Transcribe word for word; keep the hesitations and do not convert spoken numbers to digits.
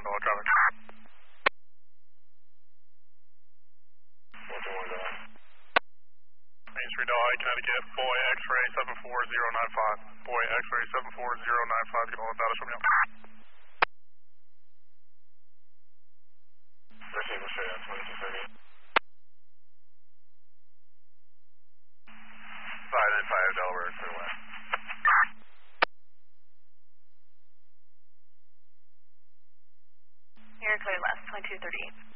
one dollar traffic. Main Street, Delhi, Connecticut, boy X-ray seven four zero nine five. Boy X-ray seven four zero nine five, get all the data from you. Receiver straight out, twenty-two thirty. five nine five, Delaware, clear west. You're clear west, twenty-two thirty-eight.